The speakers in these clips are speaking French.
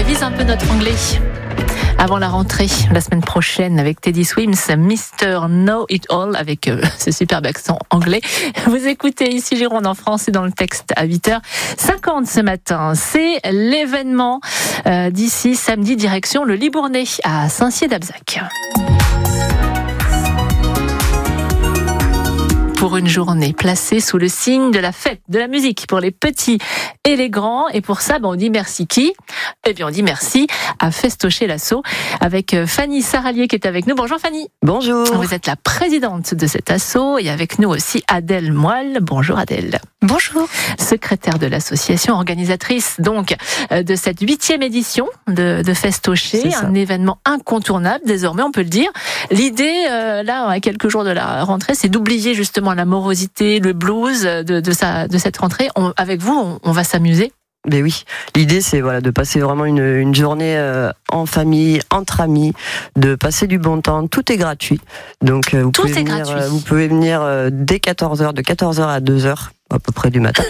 révise un peu notre anglais avant la rentrée, la semaine prochaine, avec Teddy Swims, Mr. Know It All, avec ce superbe accent anglais. Vous écoutez ici Gironde en France et dans le texte à 8h50 ce matin. C'est l'événement d'ici samedi, direction le Libournais, à Saint-Cyr-d'Abzac. Pour une journée placée sous le signe de la fête, de la musique pour les petits et les grands. Et pour ça, on dit merci qui ? Eh bien, on dit merci à Festocher l'Asso avec Fanny Saralier qui est avec nous. Bonjour Fanny. Bonjour. Vous êtes la présidente de cet asso et avec nous aussi Adèle Moelle. Bonjour Adèle. Bonjour. Secrétaire de l'association, organisatrice donc de cette 8e édition de Festocher, un événement incontournable désormais, on peut le dire. L'idée, là, à quelques jours de la rentrée, c'est d'oublier justement la morosité, le blues de cette rentrée. Avec vous, on va s'amuser. Ben oui, l'idée c'est de passer vraiment une journée en famille, entre amis, de passer du bon temps. Tout est gratuit, donc vous pouvez venir dès 14h, de 14h à 2h. À peu près du matin.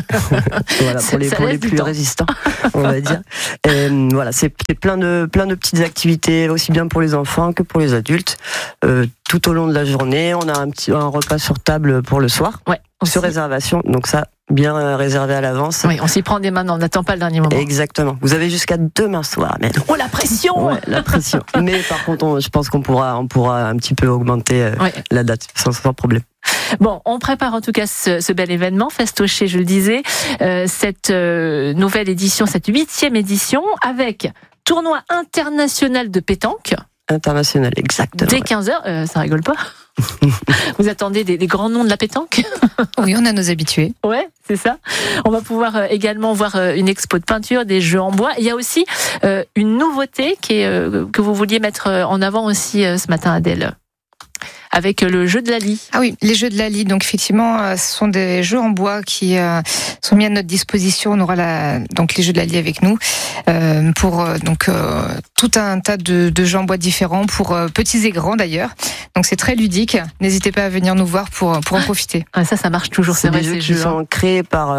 Pour les plus résistants, on va dire. Et, c'est plein de petites activités, aussi bien pour les enfants que pour les adultes. Tout au long de la journée, on a un repas sur table pour le soir, sur réservation. Donc ça, bien réservé à l'avance. Oui, on s'y prend dès maintenant, on n'attend pas le dernier moment. Exactement. Vous avez jusqu'à demain soir, même. Oh, la pression! Ouais, la pression. Mais par contre, je pense qu'on pourra un petit peu augmenter la date, sans problème. Bon, on prépare en tout cas ce bel événement, Festocher, je le disais, cette nouvelle édition, cette 8e édition, avec tournoi international de pétanque. International, exactement. Dès 15h, ça rigole pas. Vous attendez des grands noms de la pétanque? Oui, on a nos habitués. Ouais, c'est ça. On va pouvoir également voir une expo de peinture, des jeux en bois. Il y a aussi une nouveauté que vous vouliez mettre en avant aussi ce matin, Adèle. Avec le jeu de la Lie. Ah oui, les jeux de la Lie. Donc effectivement, ce sont des jeux en bois qui sont mis à notre disposition. On aura donc les jeux de la Lie avec nous pour tout un tas de jeux en bois différents pour petits et grands d'ailleurs. Donc c'est très ludique. N'hésitez pas à venir nous voir pour en profiter. Ça marche toujours. C'est vrai, des jeux ces qui jeux sont créés par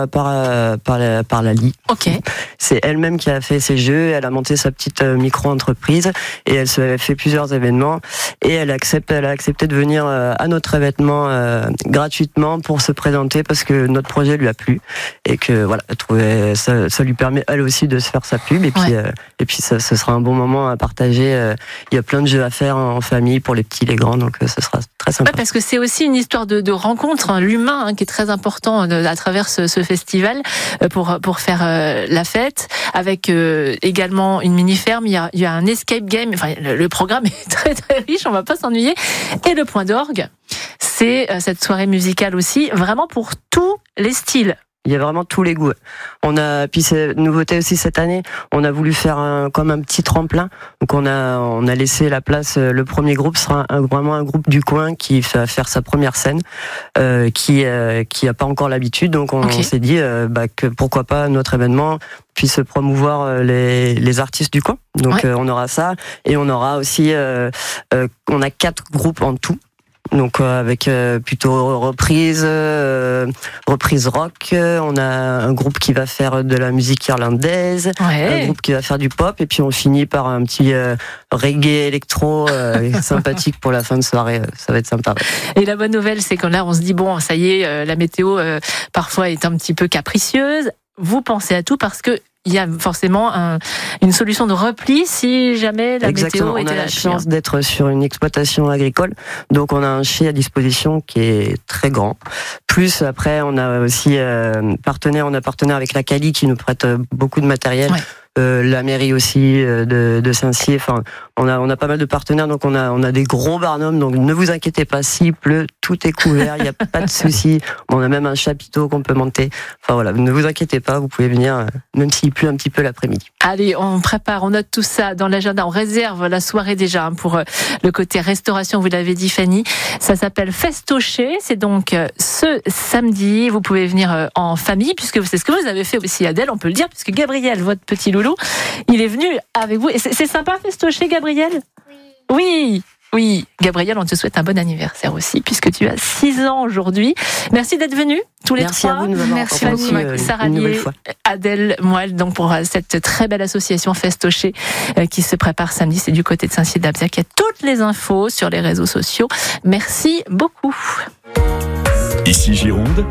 la Lie. Ok. C'est elle-même qui a fait ces jeux. Elle a monté sa petite micro-entreprise et elle se fait plusieurs événements et elle a accepté de venir à notre événement gratuitement pour se présenter parce que notre projet lui a plu et que elle trouvait ça lui permet elle aussi de se faire sa pub et puis ce sera un bon moment à partager. Il y a plein de jeux à faire en famille pour les petits, les grands, donc ce sera très sympa. Ouais, parce que c'est aussi une histoire de rencontre, l'humain qui est très important à travers ce festival pour faire la fête, avec également une mini-ferme. Il y a un escape game. Enfin, le programme est très très riche, on va pas s'ennuyer. Et le point d'orgue, c'est cette soirée musicale aussi, vraiment pour tous les styles. Il y a vraiment tous les goûts. Puis c'est nouveauté aussi cette année. On a voulu faire comme un petit tremplin. Donc on a laissé la place. Le premier groupe sera vraiment un groupe du coin qui va faire sa première scène, qui a pas encore l'habitude. Donc on s'est dit que pourquoi pas notre événement puisse promouvoir les artistes du coin. Donc on aura ça et on aura aussi on a 4 groupes en tout. Donc avec plutôt reprise rock, on a un groupe qui va faire de la musique irlandaise, un groupe qui va faire du pop et puis on finit par un petit reggae électro sympathique pour la fin de soirée, ça va être sympa. Et la bonne nouvelle c'est que là on se dit ça y est, la météo parfois est un petit peu capricieuse. Vous pensez à tout parce que il y a forcément une solution de repli si jamais la météo était on a la chance d'être sur une exploitation agricole, donc on a un chai à disposition qui est très grand. Plus après, on a aussi partenaire avec la Cali qui nous prête beaucoup de matériel. La mairie aussi de Saint-Cyr. Enfin, on a pas mal de partenaires, donc on a des gros barnums. Donc ne vous inquiétez pas, s'il pleut, tout est couvert, il y a pas de souci. On a même un chapiteau qu'on peut monter. Enfin voilà, ne vous inquiétez pas, vous pouvez venir, même s'il pleut un petit peu l'après-midi. Allez, on prépare, on note tout ça dans l'agenda, on réserve la soirée déjà pour le côté restauration. Vous l'avez dit, Fanny. Ça s'appelle Festocher. C'est donc ce samedi. Vous pouvez venir en famille, puisque c'est ce que vous avez fait aussi, Adèle. On peut le dire, puisque Gabriel, votre petit loulou, il est venu avec vous. Et c'est sympa, Festocher, Gabriel ? Oui. Oui, Gabriel, on te souhaite un bon anniversaire aussi, puisque tu as 6 ans aujourd'hui. Merci d'être venus, tous les Merci trois. À vous de nous avoir Merci beaucoup, Sarah Lié, Adèle Moelle, donc pour cette très belle association Festoché qui se prépare samedi. C'est du côté de Saint-Cyr-d'Abziac. Il y a toutes les infos sur les réseaux sociaux. Merci beaucoup. Ici Gironde.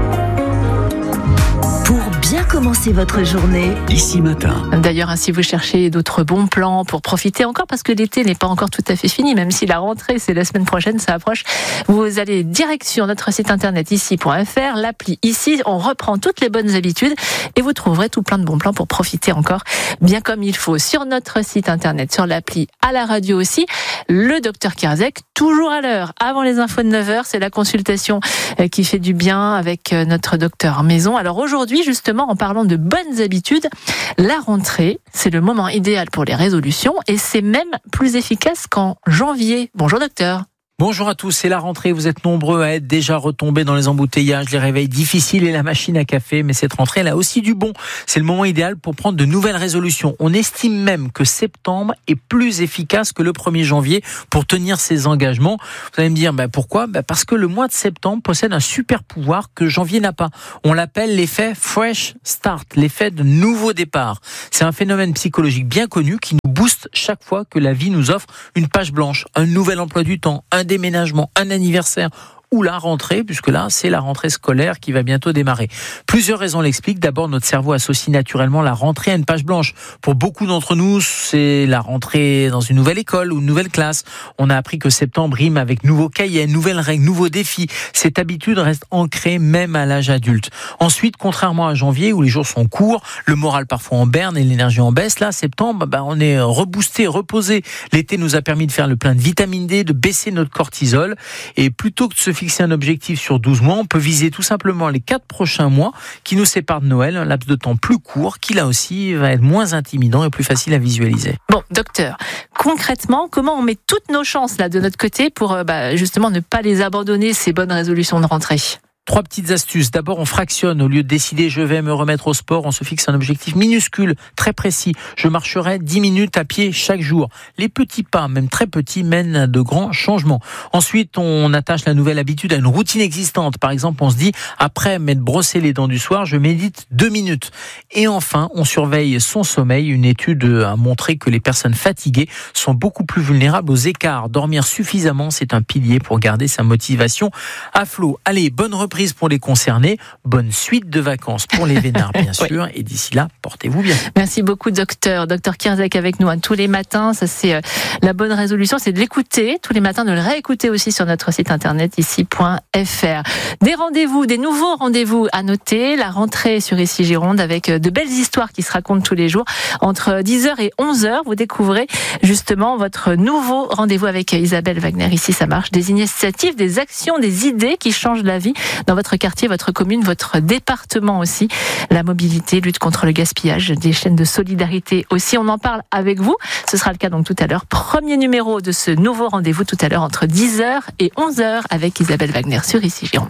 Pour bien commencer votre journée, Ici Matin. D'ailleurs, si vous cherchez d'autres bons plans pour profiter encore, parce que l'été n'est pas encore tout à fait fini, même si la rentrée, c'est la semaine prochaine, ça approche, vous allez direct sur notre site internet ici.fr, l'appli ici, on reprend toutes les bonnes habitudes et vous trouverez tout plein de bons plans pour profiter encore bien comme il faut. Sur notre site internet, sur l'appli, à la radio aussi, le docteur Kierzek, toujours à l'heure, avant les infos de 9h, c'est la consultation qui fait du bien avec notre docteur maison. Alors aujourd'hui, justement, en parlant de bonnes habitudes, la rentrée, c'est le moment idéal pour les résolutions et c'est même plus efficace qu'en janvier. Bonjour docteur. Bonjour à tous, c'est la rentrée, vous êtes nombreux à être déjà retombés dans les embouteillages, les réveils difficiles et la machine à café, mais cette rentrée, elle a aussi du bon. C'est le moment idéal pour prendre de nouvelles résolutions. On estime même que septembre est plus efficace que le 1er janvier pour tenir ses engagements. Vous allez me dire, pourquoi ? Parce que le mois de septembre possède un super pouvoir que janvier n'a pas. On l'appelle l'effet Fresh Start, l'effet de nouveau départ. C'est un phénomène psychologique bien connu qui nous booste chaque fois que la vie nous offre une page blanche, un nouvel emploi du temps, un déménagement, un anniversaire ou la rentrée, puisque là, c'est la rentrée scolaire qui va bientôt démarrer. Plusieurs raisons l'expliquent. D'abord, notre cerveau associe naturellement la rentrée à une page blanche. Pour beaucoup d'entre nous, c'est la rentrée dans une nouvelle école ou une nouvelle classe. On a appris que septembre rime avec nouveaux cahiers, nouvelles règles, nouveaux défis. Cette habitude reste ancrée même à l'âge adulte. Ensuite, contrairement à janvier, où les jours sont courts, le moral parfois en berne et l'énergie en baisse, là, septembre, on est reboosté, reposé. L'été nous a permis de faire le plein de vitamine D, de baisser notre cortisol. Et plutôt que de se fixer un objectif sur 12 mois, on peut viser tout simplement les 4 prochains mois qui nous séparent de Noël, un laps de temps plus court qui là aussi va être moins intimidant et plus facile à visualiser. Bon, docteur, concrètement, comment on met toutes nos chances là de notre côté pour justement ne pas les abandonner, ces bonnes résolutions de rentrée ? 3 petites astuces. D'abord, on fractionne. Au lieu de décider je vais me remettre au sport, on se fixe un objectif minuscule, très précis. Je marcherai 10 minutes à pied chaque jour. Les petits pas, même très petits, mènent à de grands changements. Ensuite, on attache la nouvelle habitude à une routine existante. Par exemple, on se dit, après m'être brossé les dents du soir, je médite 2 minutes. Et enfin, on surveille son sommeil. Une étude a montré que les personnes fatiguées sont beaucoup plus vulnérables aux écarts. Dormir suffisamment, c'est un pilier pour garder sa motivation à flot. Allez, bonne reprise pour les concernés, bonne suite de vacances pour les vénards bien sûr, et d'ici là, portez-vous bien. Merci beaucoup docteur Kierzek avec nous tous les matins, ça c'est la bonne résolution, c'est de l'écouter tous les matins, de le réécouter aussi sur notre site internet ici.fr. Des rendez-vous, des nouveaux rendez-vous à noter, la rentrée sur Ici Gironde avec de belles histoires qui se racontent tous les jours, entre 10h et 11h, vous découvrez justement votre nouveau rendez-vous avec Isabelle Wagner, ici ça marche, des initiatives, des actions, des idées qui changent la vie dans votre quartier, votre commune, votre département aussi. La mobilité, lutte contre le gaspillage, des chaînes de solidarité aussi. On en parle avec vous. Ce sera le cas donc tout à l'heure. Premier numéro de ce nouveau rendez-vous tout à l'heure entre 10h et 11h avec Isabelle Wagner sur Ici Gironde.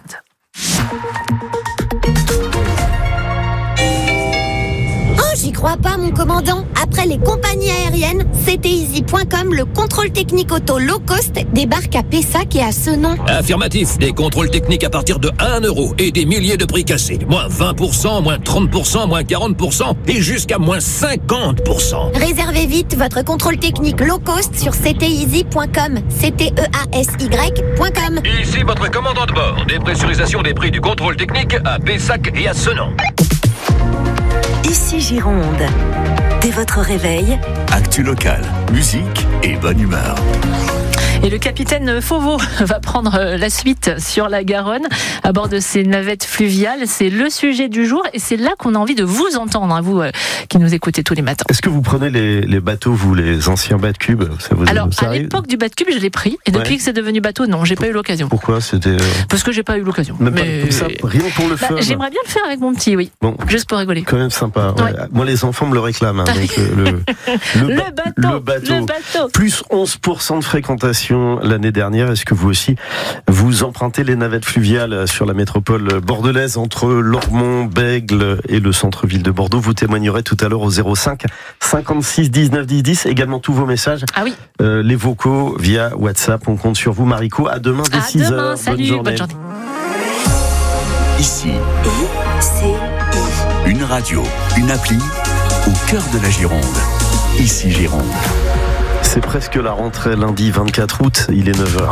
J'y crois pas, mon commandant. Après les compagnies aériennes, CTeasy.com, le contrôle technique auto low cost, débarque à Pessac et à Senon. Affirmatif. Des contrôles techniques à partir de 1 € et des milliers de prix cassés. Moins 20%, moins 30%, moins 40% et jusqu'à moins 50%. Réservez vite votre contrôle technique low cost sur CTeasy.com. CTEASY.com. Ici votre commandant de bord. Dépressurisation des prix du contrôle technique à Pessac et à Senon. Ici Gironde. Dès votre réveil, Actu locale, musique et bonne humeur. Et le capitaine Fauveau va prendre la suite sur la Garonne à bord de ces navettes fluviales. C'est le sujet du jour et c'est là qu'on a envie de vous entendre, vous qui nous écoutez tous les matins. Est-ce que vous prenez les bateaux, vous, les anciens BAT-Cube? Alors, à l'époque du BAT-Cube, je l'ai pris et depuis que c'est devenu bateau, non, j'ai pas eu l'occasion. Pourquoi? C'était Parce que j'ai pas eu l'occasion. Même pas comme ça, rien pour le fun. J'aimerais bien le faire avec mon petit, oui. Bon, juste pour rigoler. Quand même sympa. Ouais. Moi, les enfants me le réclament. Donc, le bateau. Plus 11% de fréquentation édition l'année dernière. Est-ce que vous aussi, vous empruntez les navettes fluviales sur la métropole bordelaise entre Lormont, Bègles et le centre-ville de Bordeaux? Vous témoignerez tout à l'heure au 05 56 19 10 10. Également tous vos messages, les vocaux via WhatsApp. On compte sur vous, Mariko. À demain dès 6h. Salut, bonne journée. Ici, une radio, une appli au cœur de la Gironde. Ici Gironde. C'est presque la rentrée, lundi 24 août, il est 9h.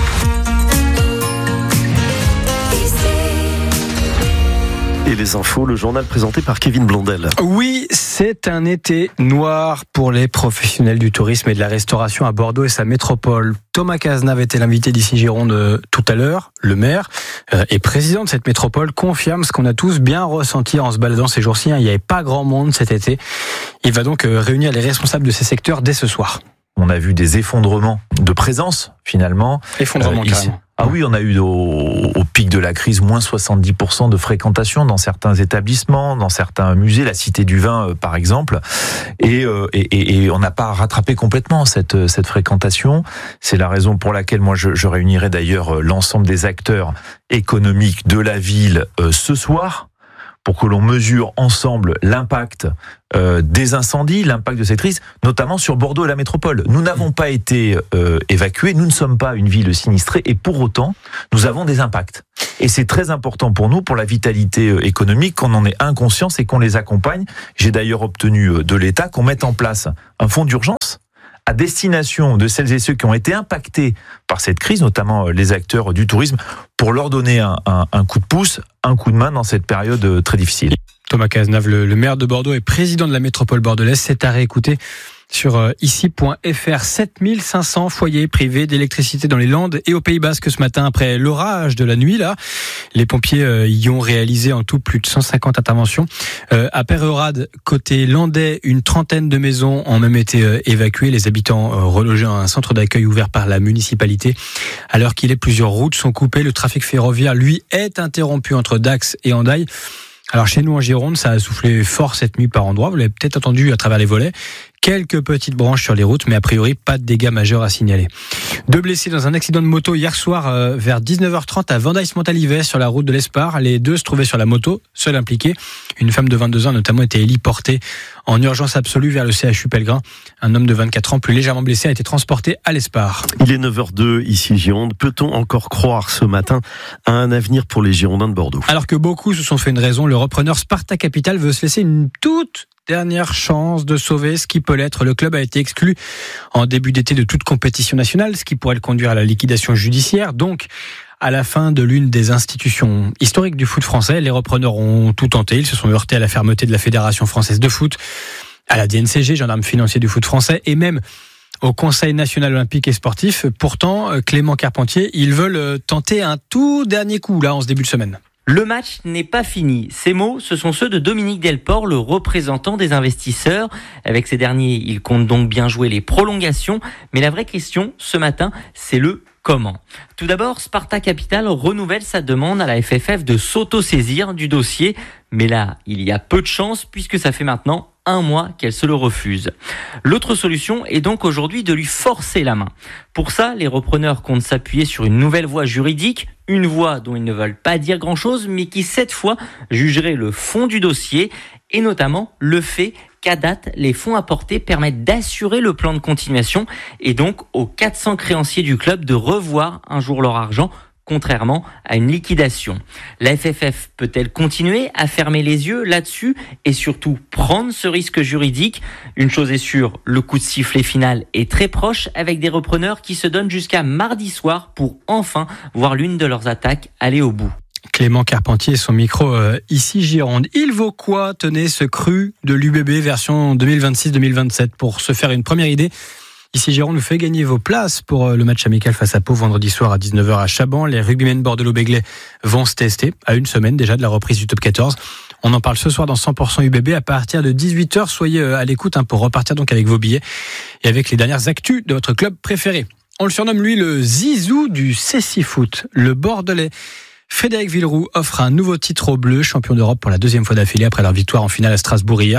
Et les infos, le journal présenté par Kevin Blondel. Oui, c'est un été noir pour les professionnels du tourisme et de la restauration à Bordeaux et sa métropole. Thomas Cazenave était l'invité d'Ici Gironde tout à l'heure. Le maire et président de cette métropole confirme ce qu'on a tous bien ressenti en se baladant ces jours-ci. Il n'y avait pas grand monde cet été. Il va donc réunir les responsables de ces secteurs dès ce soir. On a vu des effondrements de présence, finalement. Effondrements, carrément. Ah oui, on a eu au pic de la crise moins 70% de fréquentation dans certains établissements, dans certains musées, la Cité du Vin par exemple, et on n'a pas rattrapé complètement cette fréquentation. C'est la raison pour laquelle moi je réunirai d'ailleurs l'ensemble des acteurs économiques de la ville ce soir, pour que l'on mesure ensemble l'impact des incendies, l'impact de cette crise, notamment sur Bordeaux et la métropole. Nous n'avons pas été évacués, nous ne sommes pas une ville sinistrée, et pour autant, nous avons des impacts. Et c'est très important pour nous, pour la vitalité économique, qu'on en ait inconscience et qu'on les accompagne. J'ai d'ailleurs obtenu de l'État qu'on mette en place un fonds d'urgence à destination de celles et ceux qui ont été impactés par cette crise, notamment les acteurs du tourisme, pour leur donner un coup de pouce, un coup de main dans cette période très difficile. Thomas Cazenave, le maire de Bordeaux et président de la métropole bordelaise, c'est à réécouter sur ici.fr. 7500 foyers privés d'électricité dans les Landes et au Pays Basque ce matin après l'orage de la nuit. Là, les pompiers y ont réalisé en tout plus de 150 interventions. À Peyrehorade, côté landais, une trentaine de maisons ont même été évacuées. Les habitants relogés dans un centre d'accueil ouvert par la municipalité. À l'heure qu'il est, plusieurs routes sont coupées. Le trafic ferroviaire, lui, est interrompu entre Dax et Hendaye. Alors chez nous en Gironde, ça a soufflé fort cette nuit par endroits. Vous l'avez peut-être entendu à travers les volets. Quelques petites branches sur les routes, mais a priori pas de dégâts majeurs à signaler. 2 blessés dans un accident de moto hier soir vers 19h30 à Vendaille-Montalivet sur la route de l'Espar. Les deux se trouvaient sur la moto, seule impliquée. Une femme de 22 ans a notamment été héliportée en urgence absolue vers le CHU Pellegrin. Un homme de 24 ans plus légèrement blessé a été transporté à l'Espar. Il est 9h02 ici Gironde. Peut-on encore croire ce matin à un avenir pour les Girondins de Bordeaux? Alors que beaucoup se sont fait une raison, le repreneur Sparta Capital veut se laisser une toute dernière chance de sauver ce qui peut l'être. Le club a été exclu en début d'été de toute compétition nationale, ce qui pourrait le conduire à la liquidation judiciaire, donc à la fin de l'une des institutions historiques du foot français. Les repreneurs ont tout tenté, ils se sont heurtés à la fermeté de la Fédération française de foot, à la DNCG, gendarme financier du foot français, et même au Conseil national olympique et sportif. Pourtant, Clément Carpentier, ils veulent tenter un tout dernier coup là en ce début de semaine. Le match n'est pas fini. Ces mots, ce sont ceux de Dominique Delport, le représentant des investisseurs. Avec ces derniers, il compte donc bien jouer les prolongations. Mais la vraie question, ce matin, c'est le comment. Tout d'abord, Sparta Capital renouvelle sa demande à la FFF de s'auto-saisir du dossier. Mais là, il y a peu de chance puisque ça fait maintenant 1 mois qu'elle se le refuse. L'autre solution est donc aujourd'hui de lui forcer la main. Pour ça, les repreneurs comptent s'appuyer sur une nouvelle voie juridique, une voie dont ils ne veulent pas dire grand-chose, mais qui cette fois jugerait le fond du dossier et notamment le fait qu'à date, les fonds apportés permettent d'assurer le plan de continuation et donc aux 400 créanciers du club de revoir un jour leur argent, contrairement à une liquidation. La FFF peut-elle continuer à fermer les yeux là-dessus et surtout prendre ce risque juridique? Une chose est sûre, le coup de sifflet final est très proche avec des repreneurs qui se donnent jusqu'à mardi soir pour enfin voir l'une de leurs attaques aller au bout. Clément Carpentier et son micro ici Gironde. Il vaut quoi, tenez, ce cru de l'UBB version 2026-2027? Pour se faire une première idée, ici Gironde vous fait gagner vos places pour le match amical face à Pau vendredi soir à 19h à Chaban. Les rugbymen bordelot-béglais vont se tester à une semaine déjà de la reprise du top 14. On en parle ce soir dans 100% UBB à partir de 18h. Soyez à l'écoute pour repartir donc avec vos billets et avec les dernières actus de votre club préféré. On le surnomme lui le Zizou du Cessi Foot. Le Bordelais Frédéric Villeroux offre un nouveau titre aux Bleus, champion d'Europe pour la 2e fois d'affilée après leur victoire en finale à Strasbourg hier.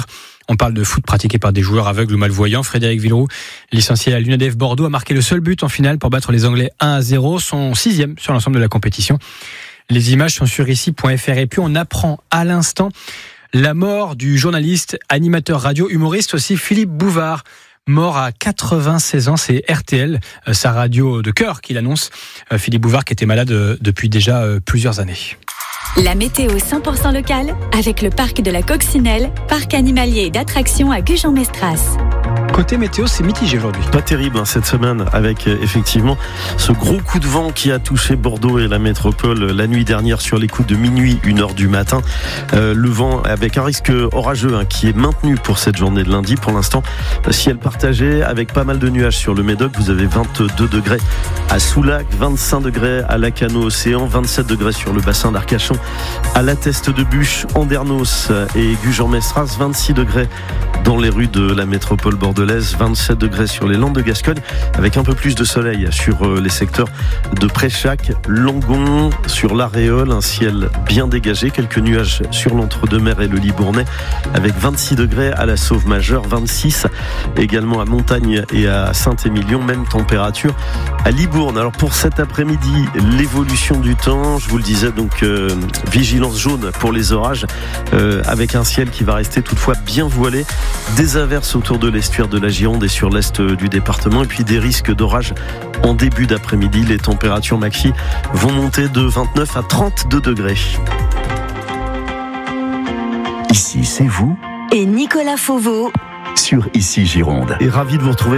On parle de foot pratiqué par des joueurs aveugles ou malvoyants. Frédéric Villeroux, licencié à l'UNADF Bordeaux, a marqué le seul but en finale pour battre les Anglais 1-0, son 6e sur l'ensemble de la compétition. Les images sont sur ici.fr. Et puis on apprend à l'instant la mort du journaliste, animateur radio, humoriste aussi, Philippe Bouvard. Mort à 96 ans, c'est RTL, sa radio de cœur qui l'annonce. Philippe Bouvard qui était malade depuis déjà plusieurs années. La météo 100% locale avec le parc de la Coccinelle, parc animalier et d'attractions à Gujan-Mestras. Côté météo, c'est mitigé aujourd'hui. Pas terrible cette semaine avec effectivement ce gros coup de vent qui a touché Bordeaux et la métropole la nuit dernière sur les coups de minuit, 1h du matin. Le vent avec un risque orageux qui est maintenu pour cette journée de lundi. Pour l'instant, ciel partagé avec pas mal de nuages sur le Médoc. Vous avez 22 degrés à Soulac, 25 degrés à Lacano-Océan, 27 degrés sur le bassin d'Arcachon, à la Teste de Bûche, Andernos et Gujan-Mestras, 26 degrés dans les rues de la métropole bordelaise, 27 degrés sur les Landes de Gascogne, avec un peu plus de soleil sur les secteurs de Préchac, Langon, sur l'Aréole, un ciel bien dégagé, quelques nuages sur l'Entre-deux-Mers et le Libournais, avec 26 degrés à la Sauve-Majeure, 26 également à Montagne et à Saint-Émilion, même température à Libourne. Alors pour cet après-midi, l'évolution du temps, je vous le disais, donc vigilance jaune pour les orages, avec un ciel qui va rester toutefois bien voilé, des averses autour de l'estuaire de la Gironde et sur l'est du département, et puis des risques d'orage en début d'après-midi. Les températures maxi vont monter de 29 à 32 degrés. Ici, c'est vous Et Nicolas Fauveau sur Ici Gironde. Et ravi de vous retrouver